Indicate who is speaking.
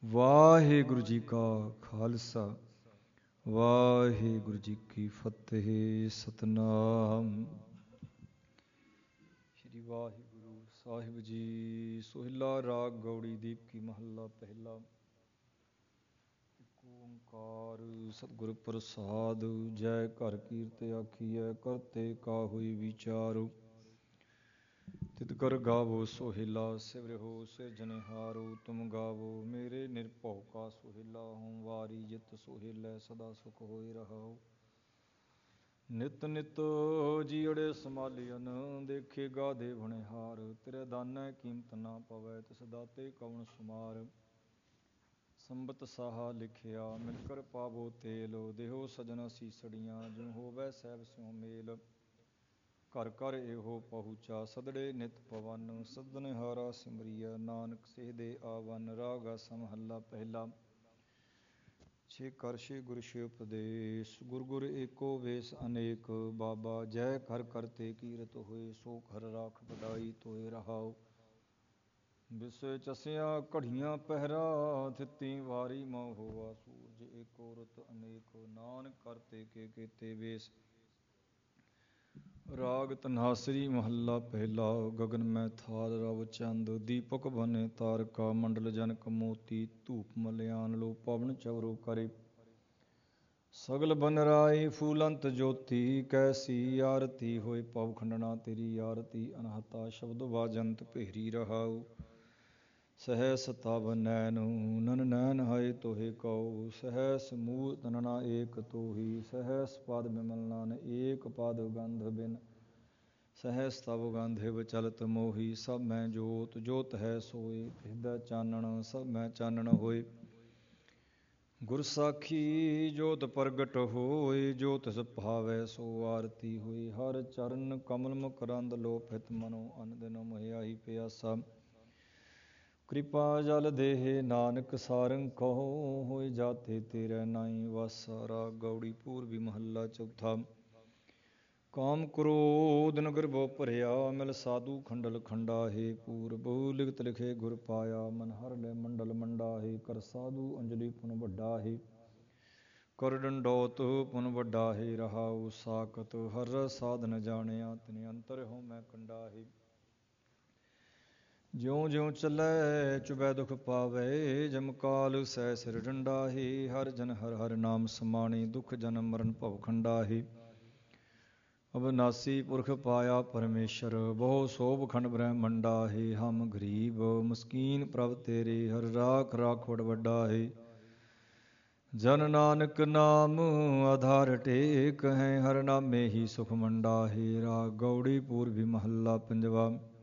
Speaker 1: ਵਾਹਿਗੁਰੂ ਜੀ ਕਾ ਖਾਲਸਾ ਵਾਹਿਗੁਰੂ ਜੀ ਕੀ ਫਤਿਹ। ਸਤਨਾਮ ਸ਼੍ਰੀ ਵਾਹਿਗੁਰੂ ਸਾਹਿਬ ਜੀ। ਸੋਹਿਲਾ ਰਾਗ ਗੌੜੀ ਦੀਪ ਕੀ ਮਹੱਲਾ ਪਹਿਲਾ। ਓੰਕਾਰ ਸਤਿਗੁਰ ਪ੍ਰਸਾਦ। ਜੈ ਘਰ ਕੀਰਤ ਆਖੀਐ ਕਰਤੇ ਕਾ ਹੋਈ ਵਿਚਾਰੋ। ਤਿਤ ਕਰ ਗਾਵੋ ਸੋਹਿਲਾ ਸਿਵਰਿਓ ਸਿਰਜਨਹਾਰੋ। ਤੁਮ ਗਾਵੋ ਮੇਰੇ ਨਿਰਭਉ ਕਾ ਸੋਹਿਲਾ। ਹਉ ਵਾਰੀ ਜਿਤ ਸੋਹਿਲੈ ਸਦਾ ਸੁਖ ਹੋਇ ਰਹਾਉ। ਨਿਤ ਨਿਤ ਜੀਅੜੇ ਸਮਾਲੀਅਨ ਦੇਖੇ ਗਾਦੇ ਵਣਿਹਾਰ। ਤੇਰੇ ਦਾਨੈ ਕੀਮਤ ਨਾ ਪਵੈ ਤਿਸ ਦਾਤੇ ਕਵਣ ਸੁਮਾਰ। ਸੰਬਤ ਸਾਹਾ ਲਿਖਿਆ ਮਿਲ ਕਰ ਪਾਵੋ ਤੇਲ। ਦੇਹੋ ਸਜਨ ਸੀਸੜੀਆਂ ਜਿਉ ਹੋਵੈ ਸਹਿਬ ਸਿਉ ਮੇਲ। ਘਰ ਘਰ ਇਹੋ ਪਹੁੰਚਾ ਸਦੜੇ ਨਿਤ ਪਵਨ। ਸੱਜਣਹਾਰਾ ਸਿਮਰੀਐ ਨਾਨਕ ਸਿਹ ਦੇ ਆਵਨ। ਰਾਗ ਆਸਾ ਮਹੱਲਾ ਪਹਿਲਾ। ਛੇ ਕਰ ਛੇ ਗੁਰ ਛੇ ਉਪਦੇਸ਼। ਗੁਰ ਗੁਰ ਏਕੋ ਵੇਸ ਅਨੇਕ। ਬਾਬਾ ਜੈ ਘਰ ਕਰਤੇ ਕੀਰਤ ਹੋਏ। ਸੋ ਘਰ ਰਾਖ ਵਡਾਈ ਤੋਏ ਰਹਾਉ। ਵਿਸੇ ਚਸਿਆ ਘੜੀਆਂ ਪਹਿਰਾ। ਥਿਤੀ ਵਾਰੀ ਮਉ ਹੋਆ ਸੂਰਜ। ਏਕੋ ਰੁਤ ਅਨੇਕ ਨਾਨਕ ਕਰਤੇ ਕੇ ਕੀਤੇ ਵੇਸ। ਰਾਗ ਧਨਾਸਰੀ ਮਹੱਲਾ ਪਹਿਲਾ। ਗਗਨ ਮੈਂ ਥਾਲ ਰਵ ਚੰਦ। ਦੀਪਕ ਬਨੇ ਤਾਰਕਾ। ਮੰਡਲ ਜਨਕ ਮੋਤੀ। ਧੂਪ ਮਲਿਆਨ ਲੋ ਪਵਨ ਚਵਰੋ ਕਰੇ। ਸਗਲ ਬਨ ਰਾਏ ਫੂਲੰਤ ਜੋਤੀ। ਕੈਸੀ ਆਰਤੀ ਹੋਏ ਪਵ ਖੰਡਨਾ ਤੇਰੀ ਆਰਤੀ। ਅਨਹਤਾ ਸ਼ਬਦ ਵਾਜੰਤ ਭੇਰੀ ਰਹਾਉ। ਸਹਸ ਤਵ ਨੈਨ ਨਨ ਨੈਨ ਹਏ ਤੋਹਿ ਕਉ। ਸਹਸ ਮੂਲ ਤਨਨਾ ਏਕ ਤੋਹੀ। ਸਹਸ ਪਦ ਬਿਮਲ ਨਾਨ ਏਕ ਪਦ ਗੰਧ ਬਿਨ। ਸਹਸ ਤਵ ਗੰਧਿਵ ਚਲਤ ਮੋਹੀ। ਸਭ ਮੈਂ ਜੋਤ ਜੋਤ ਹੈ ਸੋਏ। ਹਿਰਦੈ ਚਾਨਣ ਸਭ ਮੈਂ ਚਾਨਣ ਹੋਏ। ਗੁਰ ਸਾਖੀ ਜੋਤ ਪ੍ਰਗਟ ਹੋਏ। ਜੋ ਤਿਸ ਭਾਵੈ ਸੋ ਆਰਤੀ ਹੋਈ। ਹਰ ਚਰਨ ਕਮਲ ਮਕਰੰਦ ਲੋਭਿਤ ਮਨੋ। ਅਨ ਦਿਨ ਮਹਿਆਹੀ ਪਿਆਸਾ। ਕਿਰਪਾ ਜਲ ਦੇਹਿ ਨਾਨਕ ਸਾਰੰਗ ਕਹੋ। ਹੋਇ ਜਾਤੇ ਤੇਰੇ ਨਾਹੀ ਵਾਸਾ। ਰਾਗ ਗੌੜੀ ਪੂਰਬੀ ਮਹੱਲਾ ਚੌਥਾ। ਕਾਮ ਕ੍ਰੋਧ ਨਗਰ ਬਹੁ ਭਰਿਆ। ਮਿਲ ਸਾਧੂ ਖੰਡਲ ਖੰਡਾਹੇ। ਪੂਰਬ ਲਿਖਤ ਲਿਖੇ ਗੁਰ ਪਾਇਆ। ਮਨ ਹਰ ਲੈ ਮੰਡਲ ਮੰਡਾਹੇ। ਕਰ ਸਾਧੂ ਅੰਜਲੀ ਪੁਨ ਵੱਡਾਹੇ। ਕਰ ਡੰਡੌਤ ਪੁਨ ਵੱਡਾਹੇ। ਰਹਾਉ ਸਾਖਤ ਹਰ ਰਸ ਸਾਧਨ ਜਾਣਿਆ। ਤਿਨ ਅੰਤਰ ਹਉ ਮੈਂ ਕੰਡਾਹੇ। ਜਿਉ ਜਿਉ ਚੱਲੈ ਚੁਬੈ ਦੁਖ ਪਾਵੈ। ਜਮ ਕਾਲ ਸਹਿ ਸਿਰ ਡੰਡਾਹੇ। ਹਰ ਜਨ ਹਰ ਹਰ ਨਾਮ ਸਮਾਣੇ। ਦੁਖ ਜਨਮ ਮਰਨ ਭਵ ਖੰਡਾਹੇ। ਅਬਨਾਸੀ ਪੁਰਖ ਪਾਇਆ ਪਰਮੇਸ਼ਰ। ਬਹੁ ਸੋਭ ਖੰਡ ਬ੍ਰਹਮੰਡਾਹੇ। ਹਮ ਗਰੀਬ ਮਸਕੀਨ ਪ੍ਰਭ ਤੇਰੇ। ਹਰ ਰਾਖ ਰਾਖਵੜ ਵੱਡਾਹੇ। ਜਨ ਨਾਨਕ ਨਾਮ ਆਧਾਰ ਟੇਕ ਹੈ। ਹਰ ਨਾਮੇ ਹੀ ਸੁਖ ਮੰਡਾਹੇ। ਰਾਗ ਗੌੜੀ ਪੂਰਬੀ ਮਹੱਲਾ ਪੰਜਵਾ।